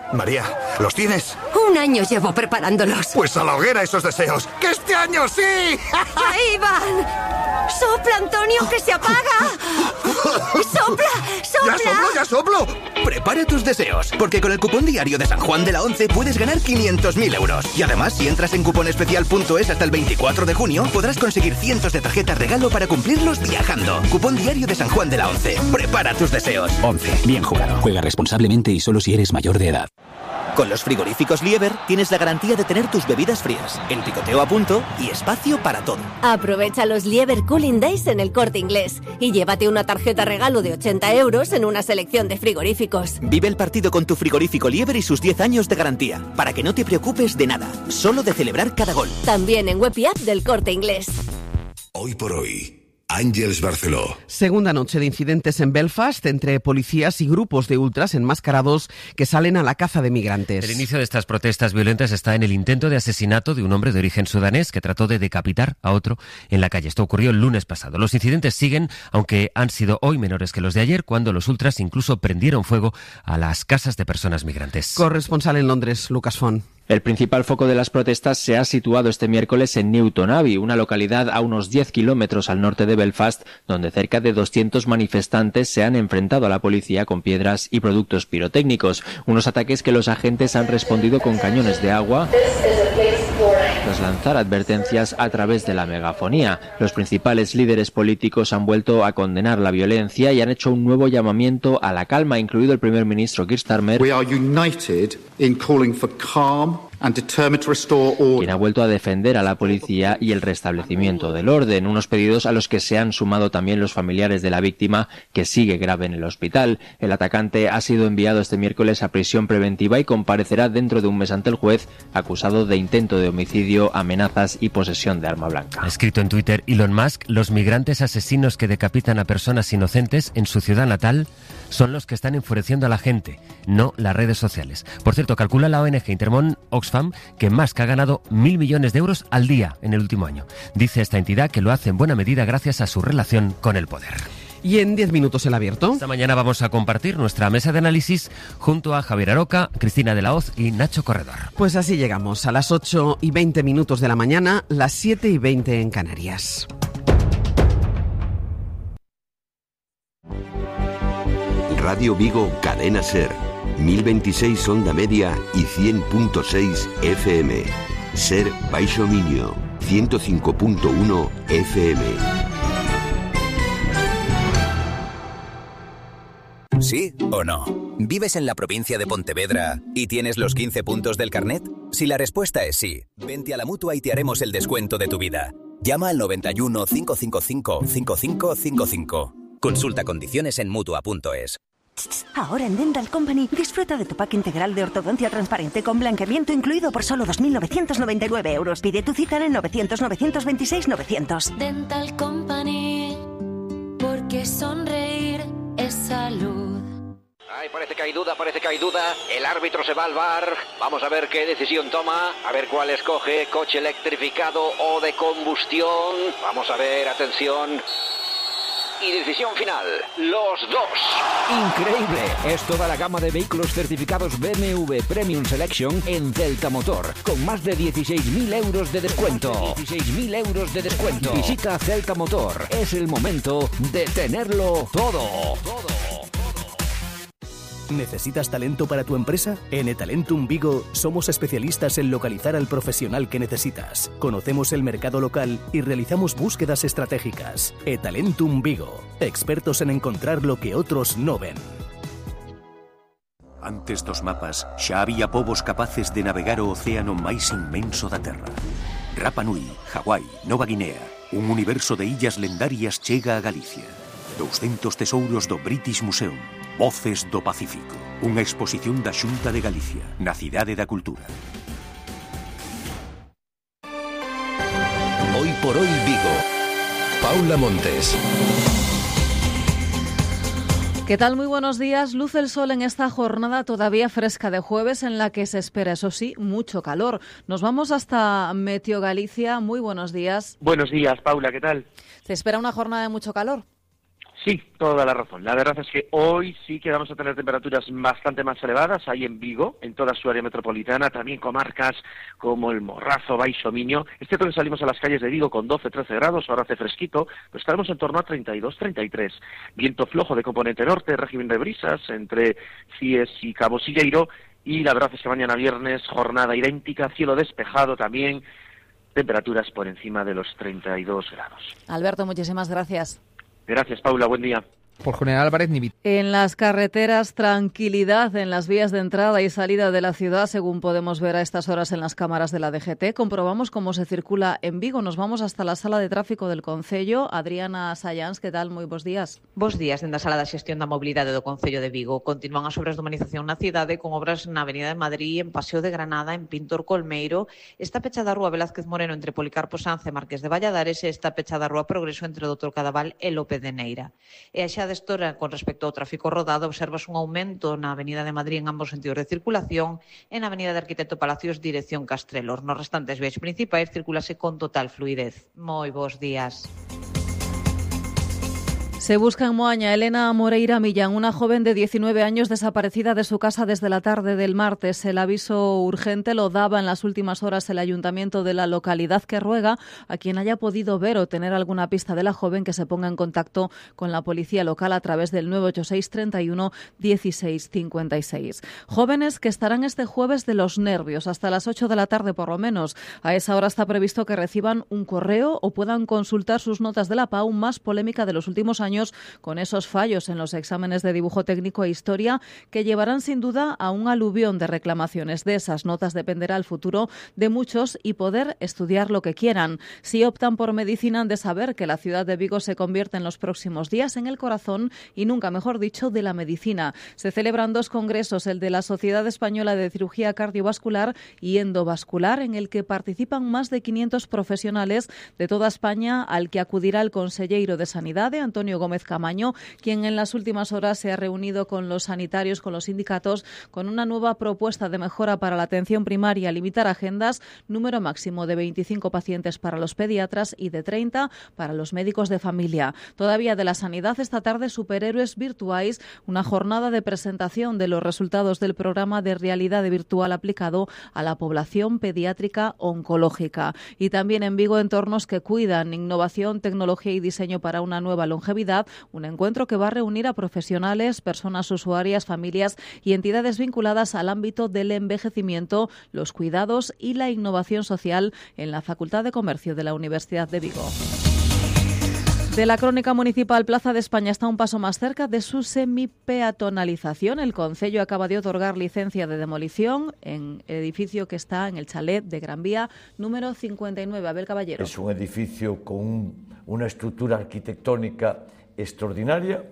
María, ¿los tienes? 1 año llevo preparándolos. Pues a la hoguera esos deseos. ¡Que este año sí! ¡Ahí van! ¡Sopla, Antonio, que se apaga! ¡Sopla! ¡Sopla! ¡Ya soplo! Prepara tus deseos, porque con el cupón diario de San Juan de la Once puedes ganar 500.000 euros. Y además, si entras en cuponespecial.es hasta el 24 de junio, podrás conseguir cientos de tarjetas regalo para cumplirlos viajando. Cupón diario de San Juan de la Once. Prepara tus deseos. 11. Bien jugado. Juega responsablemente y solo si eres mayor de edad. Con los frigoríficos Lieber tienes la garantía de tener tus bebidas frías, el picoteo a punto y espacio para todo. Aprovecha los Lieber Cooling Days en El Corte Inglés y llévate una tarjeta regalo de 80 euros en una selección de frigoríficos. Vive el partido con tu frigorífico Lieber y sus 10 años de garantía, para que no te preocupes de nada, solo de celebrar cada gol. También en web y app del Corte Inglés. Hoy por hoy, Àngels Barceló. Segunda noche de incidentes en Belfast entre policías y grupos de ultras enmascarados que salen a la caza de migrantes. El inicio de estas protestas violentas está en el intento de asesinato de un hombre de origen sudanés que trató de decapitar a otro en la calle. Esto ocurrió el lunes pasado. Los incidentes siguen, aunque han sido hoy menores que los de ayer, cuando los ultras incluso prendieron fuego a las casas de personas migrantes. Corresponsal en Londres, Lucas Font. El principal foco de las protestas se ha situado este miércoles en Newton Abbey, una localidad a unos 10 kilómetros al norte de Belfast, donde cerca de 200 manifestantes se han enfrentado a la policía con piedras y productos pirotécnicos. Unos ataques que los agentes han respondido con cañones de agua tras lanzar advertencias a través de la megafonía. Los principales líderes políticos han vuelto a condenar la violencia y han hecho un nuevo llamamiento a la calma, incluido el primer ministro Keir Starmer, We are united in calling for calm and determined to restore order. Quien ha vuelto a defender a la policía y el restablecimiento del orden, unos pedidos a los que se han sumado también los familiares de la víctima, que sigue grave en el hospital. El atacante ha sido enviado este miércoles a prisión preventiva y comparecerá dentro de un mes ante el juez, acusado de intento de homicidio, amenazas y posesión de arma blanca. Ha escrito en Twitter Elon Musk: los migrantes asesinos que decapitan a personas inocentes en su ciudad natal son los que están enfureciendo a la gente, no las redes sociales. Por cierto, calcula la ONG Intermón Oxfam que Musk ha ganado 1.000 millones de euros al día en el último año. Dice esta entidad que lo hace en buena medida gracias a su relación con el poder. Y en 10 minutos el abierto. Esta mañana vamos a compartir nuestra mesa de análisis junto a Javier Aroca, Cristina de la Hoz y Nacho Corredor. Pues así llegamos a las 8:20 de la mañana, las 7:20 en Canarias. Radio Vigo, Cadena Ser, 1026 onda media y 100.6 FM. Ser Baixo Miño, 105.1 FM. ¿Sí o no? ¿Vives en la provincia de Pontevedra y tienes los 15 puntos del carnet? Si la respuesta es sí, vente a la Mutua y te haremos el descuento de tu vida. Llama al 91 555 5555. Consulta condiciones en Mutua.es. Ahora en Dental Company disfruta de tu pack integral de ortodoncia transparente con blanqueamiento incluido por solo 2.999 euros. Pide tu cita en 900-926-900. Dental Company, porque sonreír es salud. Ay, parece que hay duda. El árbitro se va al VAR. Vamos a ver qué decisión toma. A ver cuál escoge. Coche electrificado o de combustión. Vamos a ver, atención. Y decisión final, los dos. Increíble, es toda la gama de vehículos certificados BMW Premium Selection en Celta Motor, con más de 16.000 euros de descuento. 16.000 euros de descuento. Visita Celta Motor, es el momento de tenerlo todo. ¿Necesitas talento para tu empresa? En eTalentum Vigo somos especialistas en localizar al profesional que necesitas. Conocemos el mercado local y realizamos búsquedas estratégicas. eTalentum Vigo, expertos en encontrar lo que otros no ven. Antes dos mapas, xa había povos capaces de navegar o océano máis inmenso da Terra. Rapa Nui, Hawái, Nova Guinea, un universo de illas lendarias chega a Galicia. 200 tesouros do British Museum. Voces do Pacífico. Unha exposición da Xunta de Galicia, na Cidade da Cultura. Hoy por hoy Vigo. Paula Montes. ¿Qué tal? Muy buenos días. Luce el sol en esta jornada todavía fresca de jueves en la que se espera, eso sí, mucho calor. Nos vamos hasta Meteo Galicia. Muy buenos días. Buenos días, Paula, ¿qué tal? ¿Se espera una jornada de mucho calor? Sí, toda la razón. La verdad es que hoy sí que vamos a tener temperaturas bastante más elevadas, ahí en Vigo, en toda su área metropolitana, también comarcas como el Morrazo, Baixo Miño. Este que salimos a las calles de Vigo con 12-13 grados, ahora hace fresquito, pero estaremos en torno a 32-33. Viento flojo de componente norte, régimen de brisas entre Cies y Cabo Silleiro, y la verdad es que mañana viernes, jornada idéntica, cielo despejado también, temperaturas por encima de los 32 grados. Alberto, muchísimas gracias. Gracias, Paula. Buen día. Por General Álvarez Nivit. En las carreteras, tranquilidad en las vías de entrada y salida de la ciudad, según podemos ver a estas horas en las cámaras de la DGT. Comprobamos cómo se circula en Vigo. Nos vamos hasta la sala de tráfico del Concello. Adriana Sayans, ¿qué tal? Moi bos días. Bos días. Dende a sala da xestión da mobilidade do Concello de Vigo continúan as obras de humanización na cidade, con obras na Avenida de Madrid, en Paseo de Granada, en Pintor Colmeiro. Está pechada a Rúa Velázquez Moreno entre Policarpo Sanz e Marqués de Valladares, e está pechada a Rúa Progreso entre Dr. Cadaval e López de Neira. E a xa destora, con respecto ao tráfico rodado, observas un aumento na Avenida de Madrid en ambos sentidos de circulación e na Avenida de Arquitecto Palacios dirección Castrelor. Nos restantes vías principais circulase con total fluidez. Moi bons días. Se busca en Moaña Elena Moreira Millán, una joven de 19 años desaparecida de su casa desde la tarde del martes. El aviso urgente lo daba en las últimas horas el ayuntamiento de la localidad, que ruega a quien haya podido ver o tener alguna pista de la joven que se ponga en contacto con la policía local a través del 986 31 16 56. Jóvenes que estarán este jueves de los nervios hasta las 8 de la tarde por lo menos. A esa hora está previsto que reciban un correo o puedan consultar sus notas de la PAU más polémica de los últimos años, con esos fallos en los exámenes de dibujo técnico e historia que llevarán sin duda a un aluvión de reclamaciones. De esas notas dependerá el futuro de muchos y poder estudiar lo que quieran. Si optan por medicina, han de saber que la ciudad de Vigo se convierte en los próximos días en el corazón y nunca mejor dicho de la medicina. Se celebran dos congresos, el de la Sociedad Española de Cirugía Cardiovascular y Endovascular, en el que participan más de 500 profesionales de toda España, al que acudirá el consellero de Sanidad, Antonio Gómez Camaño, quien en las últimas horas se ha reunido con los sanitarios, con los sindicatos, con una nueva propuesta de mejora para la atención primaria: limitar agendas, número máximo de 25 pacientes para los pediatras y de 30 para los médicos de familia. Todavía de la sanidad, esta tarde Superhéroes Virtuais, una jornada de presentación de los resultados del programa de realidad virtual aplicado a la población pediátrica oncológica. Y también en Vigo, entornos que cuidan, innovación, tecnología y diseño para una nueva longevidad, un encuentro que va a reunir a profesionales, personas usuarias, familias y entidades vinculadas al ámbito del envejecimiento, los cuidados y la innovación social en la Facultad de Comercio de la Universidad de Vigo. De la crónica municipal, Plaza de España está un paso más cerca de su semipeatonalización. El Concello acaba de otorgar licencia de demolición en el edificio que está en el chalet de Gran Vía, número 59. Abel Caballero. Es un edificio con una estructura arquitectónica extraordinaria.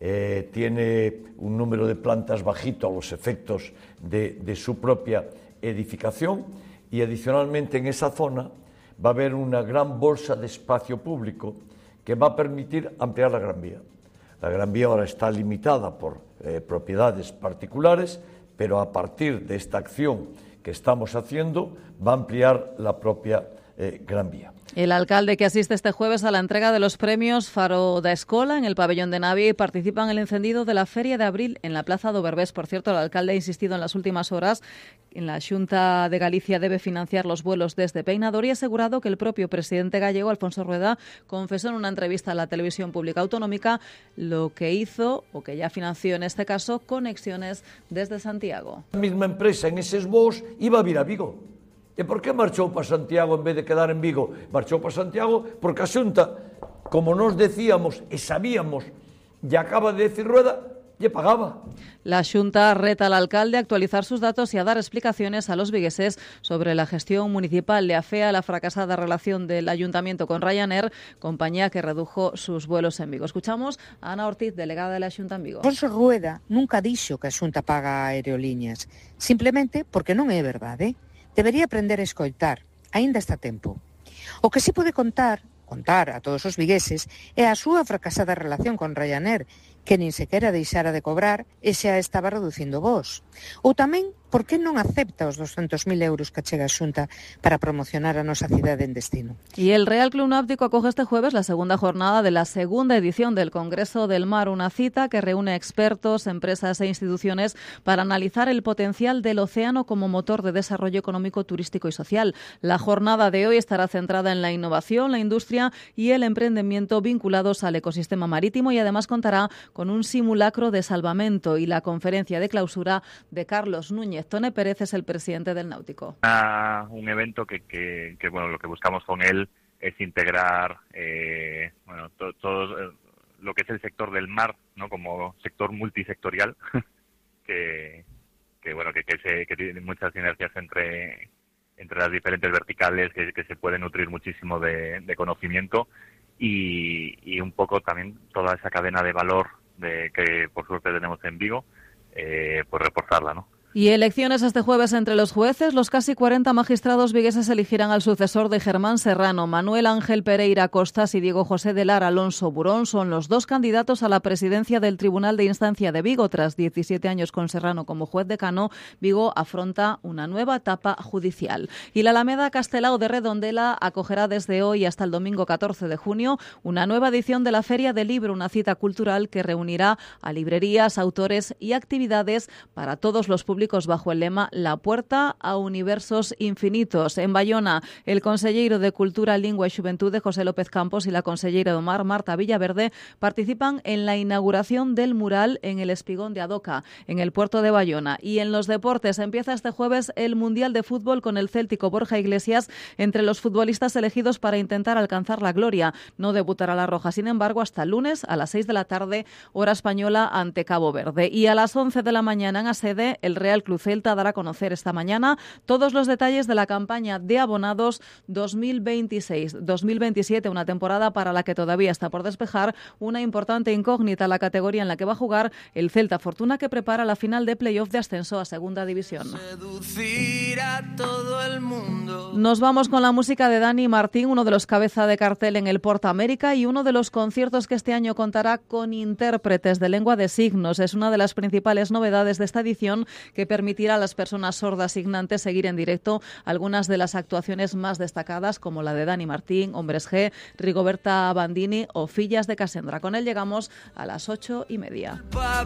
Tiene un número de plantas bajito a los efectos de su propia edificación, y adicionalmente en esa zona va a haber una gran bolsa de espacio público que va a permitir ampliar la Gran Vía. La Gran Vía ahora está limitada por propiedades particulares, pero a partir de esta acción que estamos haciendo va a ampliar la propia Gran Vía. El alcalde, que asiste este jueves a la entrega de los premios Faro da Escola en el pabellón de Navia, y participa en el encendido de la Feria de Abril en la Plaza do Berbés. Por cierto, el alcalde ha insistido en las últimas horas en la Xunta de Galicia debe financiar los vuelos desde Peinador, y ha asegurado que el propio presidente gallego, Alfonso Rueda, confesó en una entrevista a la televisión pública autonómica lo que hizo, o que ya financió en este caso, conexiones desde Santiago. La misma empresa en esos voos iba a vir a Vigo. E por que marchou para Santiago en vez de quedar en Vigo? Marchou para Santiago porque a Xunta, como nos decíamos e sabíamos, e acaba de decir Rueda, lle pagaba. La Xunta reta al alcalde a actualizar sus datos y a dar explicaciones a los vigueses sobre la gestión municipal. Le afea la fracasada relación del ayuntamiento con Ryanair, compañía que redujo sus vuelos en Vigo. Escuchamos a Ana Ortiz, delegada de la Xunta en Vigo. Alfonso Rueda nunca dixo que a Xunta paga aerolíneas, simplemente porque non é verdade. Debería aprender a escoitar, aínda está a tempo. O que si pode contar a todos os vigueses é a súa fracasada relación con Ryanair, que nin sequera deixara de cobrar e xa estaba reducindo vos. Ou tamén por que non acepta os 200.000 euros que achega a Xunta para promocionar a nosa cidade en destino? Y el Real Club Náutico acoge este jueves la segunda jornada de la segunda edición del Congreso del Mar, una cita que reúne expertos, empresas e instituciones para analizar el potencial del océano como motor de desarrollo económico, turístico y social. La jornada de hoy estará centrada en la innovación, la industria y el emprendimiento vinculados al ecosistema marítimo y además contará con un simulacro de salvamento y la conferencia de clausura de Carlos Núñez. Tone Pérez es el presidente del Náutico. Un evento que bueno, lo que buscamos con él es integrar todo lo que es el sector del mar, ¿no? Como sector multisectorial que tiene muchas sinergias entre las diferentes verticales, que se puede nutrir muchísimo de conocimiento y un poco también toda esa cadena de valor que por suerte tenemos en Vigo, pues reforzarla, ¿no? Y elecciones este jueves entre los jueces. Los casi 40 magistrados vigueses elegirán al sucesor de Germán Serrano. Manuel Ángel Pereira Costas y Diego José de Lara Alonso Burón son los dos candidatos a la presidencia del Tribunal de Instancia de Vigo. Tras 17 años con Serrano como juez decano, Vigo afronta una nueva etapa judicial. Y la Alameda Castelao de Redondela acogerá desde hoy hasta el domingo 14 de junio una nueva edición de la Feria del Libro, una cita cultural que reunirá a librerías, autores y actividades para todos los públicos bajo el lema La puerta a universos infinitos. En Bayona, el conselleiro de Cultura, Lingua y Xuventude, José López Campos, y la conselleira do Mar, Marta Villaverde, participan en la inauguración del mural en el Espigón de Adoca, en el puerto de Bayona. Y en los deportes, empieza este jueves el Mundial de Fútbol con el céltico Borja Iglesias entre los futbolistas elegidos para intentar alcanzar la gloria. No debutará la Roja, sin embargo, hasta el lunes a las 6 de la tarde, hora española, ante Cabo Verde. Y a las 11 de la mañana en Asede, el Real Club Celta dará a conocer esta mañana todos los detalles de la campaña de abonados 2026-2027, una temporada para la que todavía está por despejar una importante incógnita, la categoría en la que va a jugar el Celta Fortuna, que prepara la final de playoff de ascenso a Segunda División. Nos vamos con la música de Dani Martín, uno de los cabeza de cartel en el Porta América y uno de los conciertos que este año contará con intérpretes de lengua de signos. Es una de las principales novedades de esta edición, que permitirá a las personas sordas signantes seguir en directo algunas de las actuaciones más destacadas, como la de Dani Martín, Hombres G, Rigoberta Bandini o Fillas de Casendra. Con él llegamos a las 8:30.